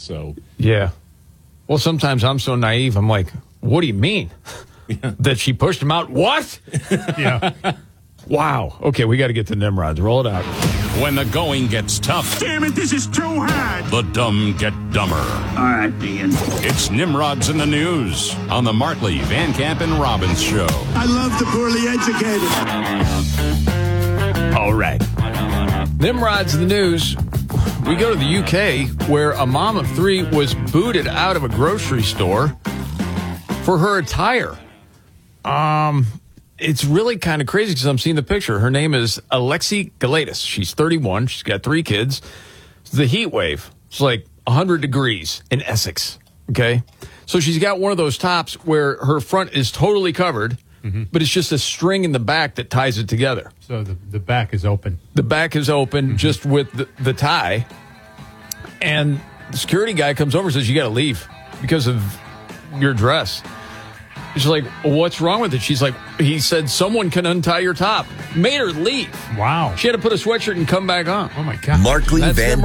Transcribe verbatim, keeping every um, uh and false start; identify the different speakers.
Speaker 1: So
Speaker 2: yeah. Well, sometimes I'm so naive. I'm like, what do you mean? Yeah. That she pushed him out? What?
Speaker 3: Yeah.
Speaker 2: Wow. Okay, we got to get to Nimrods. Roll it out.
Speaker 4: When the going gets tough.
Speaker 5: Damn it, this is too hard.
Speaker 4: The dumb get dumber.
Speaker 5: All right, Dean.
Speaker 4: It's Nimrods in the News on the Martley, Van Camp, and Robbins Show.
Speaker 5: I love the poorly educated.
Speaker 2: All right. Nimrods in the News. We go to the U K, where a mom of three was booted out of a grocery store for her attire. Um... It's really kind of crazy because I'm seeing the picture. Her name is Alexi Galatis. She's thirty-one. She's got three kids. It's the heat wave. It's like one hundred degrees in Essex. Okay? So she's got one of those tops where her front is totally covered, mm-hmm. but it's just a string in the back that ties it together.
Speaker 3: So the, the back is open.
Speaker 2: The back is open mm-hmm. just with the, the tie. And the security guy comes over and says, you got to leave because of your dress. She's like, what's wrong with it? She's like, he said, someone can untie your top. Made her leave.
Speaker 3: Wow.
Speaker 2: She had to put a sweatshirt and come back on.
Speaker 3: Oh, my God.
Speaker 6: Markley Van